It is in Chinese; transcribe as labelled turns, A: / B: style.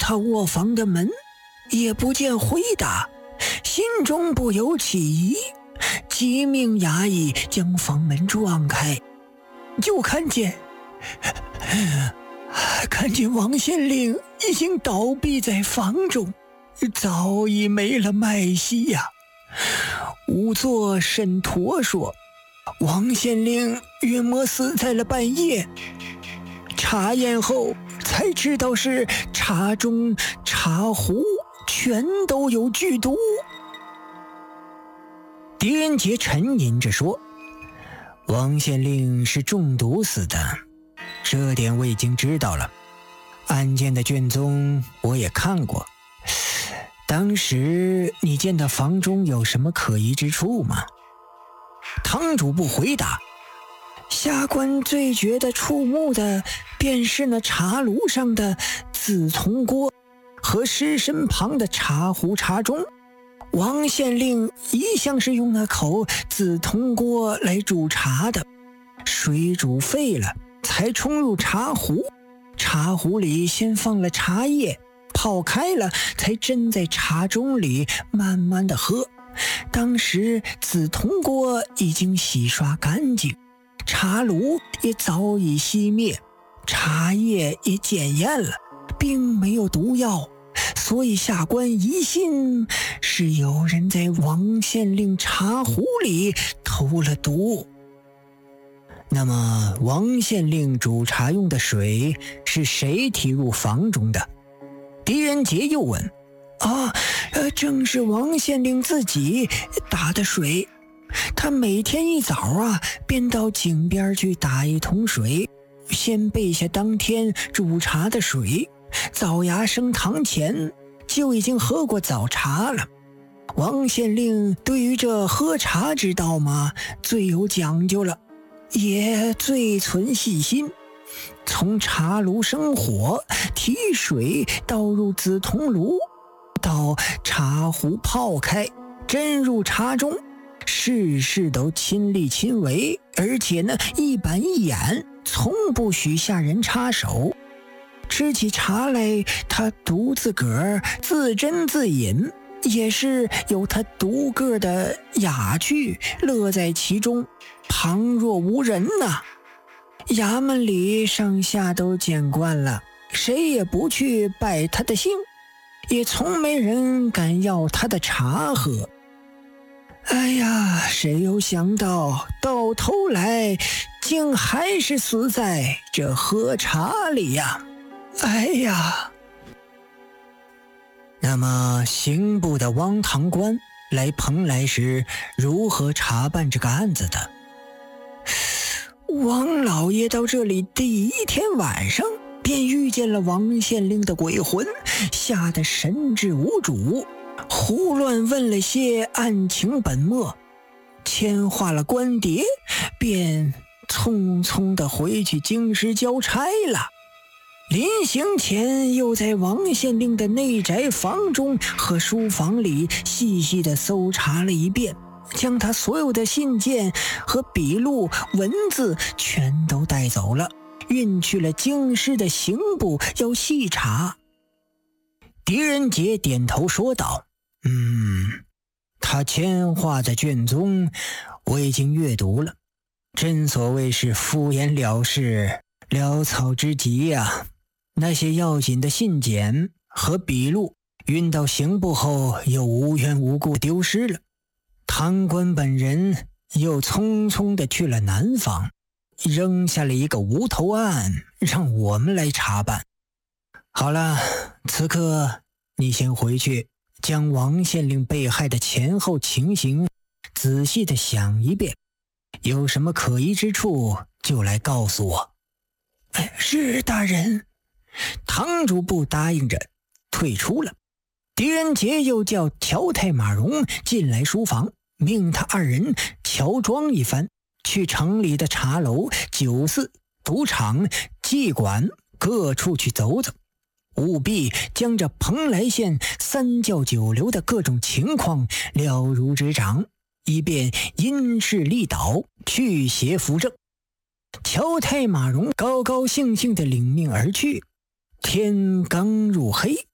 A: 他卧房的门，也不见回答，心中不由起疑，急命衙役将房门撞开，就看见王县令已经倒闭在房中，早已没了脉息呀。仵作沈陀说，王县令约莫死在了半夜，查验后才知道是茶中茶壶全都有剧毒。狄仁杰沉吟着说，王县令是中毒死的，这点我已经知道了，案件的卷宗我也看过。当时你见到房中有什么可疑之处吗？堂主不回答。下官最觉得触目的便是那茶炉上的紫铜锅和尸身旁的茶壶茶盅。王县令一向是用那口紫铜锅来煮茶的，水煮沸了才冲入茶壶，茶壶里先放了茶叶，泡开了才斟在茶盅里慢慢的喝。当时紫铜锅已经洗刷干净，茶炉也早已熄灭，茶叶也检验了，并没有毒药，所以下官疑心是有人在王县令茶壶里投了毒。那么王县令煮茶用的水是谁提入房中的？狄仁杰又问。正是王县令自己打的水，他每天一早便到井边去打一桶水，先备下当天煮茶的水，早芽升堂前就已经喝过早茶了。王县令对于这喝茶之道嘛，最有讲究了，也最存细心。从茶炉生火，提水倒入紫铜炉，到茶壶泡开，斟入茶中，事事都亲力亲为，而且呢一板一眼，从不许下人插手。吃起茶来，他独自个儿自斟自饮，也是有他独个的雅趣，乐在其中，旁若无人呐。衙门里上下都见惯了，谁也不去拜他的姓，也从没人敢要他的茶喝。哎呀，谁有想到到头来竟还是死在这喝茶里呀！哎呀！那么刑部的汪堂官来蓬莱时如何查办这个案子的？王老爷到这里第一天晚上便遇见了王县令的鬼魂，吓得神志无主，胡乱问了些案情本末，签划了官牒，便匆匆地回去京师交差了。临行前又在王县令的内宅房中和书房里细细地搜查了一遍，将他所有的信件和笔录文字全都带走了，运去了京师的刑部要细查。狄仁杰点头说道，他签划的卷宗我已经阅读了，真所谓是敷衍了事，潦草之极呀。那些要紧的信件和笔录运到刑部后又无缘无故丢失了，堂官本人又匆匆地去了南方，扔下了一个无头案让我们来查办。好了，此刻你先回去将王县令被害的前后情形仔细地想一遍，有什么可疑之处就来告诉我。是大人。堂主不答应着退出了。狄仁杰又叫条太马荣进来书房，命他二人乔装一番，去城里的茶楼、酒肆、赌场、妓馆各处去走走，务必将这蓬莱县三教九流的各种情况了如指掌，以便因势利导，去邪扶正。乔太马荣高高兴兴地领命而去。天刚入黑，